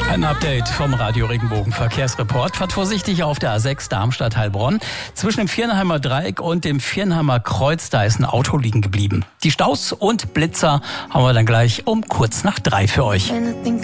Ein Update vom Radio Regenbogen Verkehrsreport. Fahrt vorsichtig auf der A6 Darmstadt-Heilbronn. Zwischen dem Viernheimer Dreieck und dem Viernheimer Kreuz, da ist ein Auto liegen geblieben. Die Staus und Blitzer haben wir dann gleich um kurz nach 3 für euch.